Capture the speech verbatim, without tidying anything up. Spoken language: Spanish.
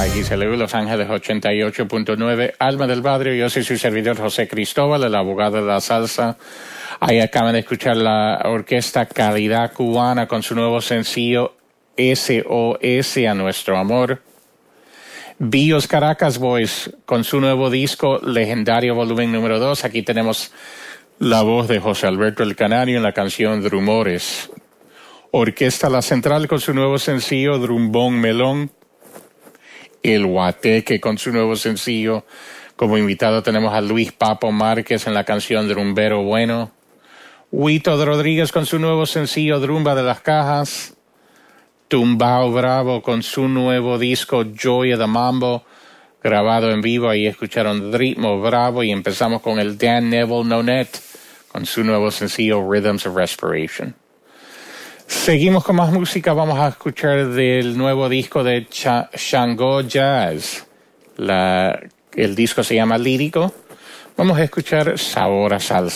X L U Los Ángeles ochenta y ocho punto nueve, Alma del Barrio. Yo soy su servidor José Cristóbal, el abogado de la salsa. Ahí acaban de escuchar la orquesta Calidad Cubana con su nuevo sencillo S O S, a nuestro amor. Bios Caracas Boys con su nuevo disco Legendario Volumen número dos. Aquí tenemos la voz de José Alberto El Canario en la canción Rumores. Orquesta La Central con su nuevo sencillo Drumbón Melón. El Guateque con su nuevo sencillo. Como invitado tenemos a Luis Papo Márquez en la canción Drumbero Bueno. Huito Rodríguez con su nuevo sencillo Drumba de las Cajas. Tumbao Bravo con su nuevo disco Joya de Mambo, grabado en vivo. Ahí escucharon Ritmo Bravo y empezamos con el Dan Neville Nonet con su nuevo sencillo Rhythms of Respiration. Seguimos con más música. Vamos a escuchar del nuevo disco de Ch- Shango Jazz. La, el disco se llama Lírico. Vamos a escuchar Sabor a Salsa.